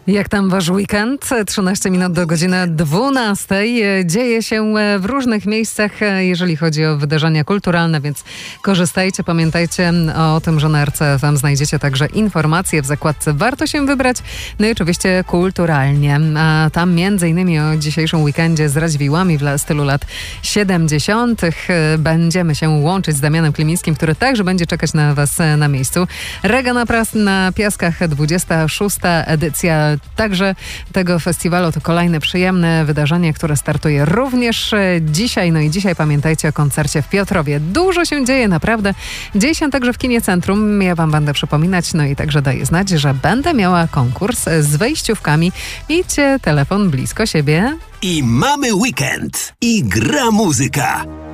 Jak tam wasz weekend? 13 minut do godziny 12. Dzieje się w różnych miejscach, jeżeli chodzi o wydarzenia kulturalne, więc korzystajcie. Pamiętajcie o tym, że na RCFM znajdziecie także informacje w zakładce Warto się wybrać. No i oczywiście kulturalnie. A tam między innymi o dzisiejszym weekendzie z Radziwiłłami w stylu lat 70. będziemy się łączyć z Damianem Klimińskim, który także będzie czekać na was na miejscu. Rega na Piaskach, 26. edycja także tego festiwalu. To kolejne przyjemne wydarzenie, które startuje również dzisiaj. No i dzisiaj pamiętajcie o koncercie w Piotrowie. Dużo się dzieje, naprawdę. Dzieje się także w Kinie Centrum. Ja wam będę przypominać, no i także daję znać, że będę miała konkurs z wejściówkami. Miejcie telefon blisko siebie. I mamy weekend. I gra muzyka.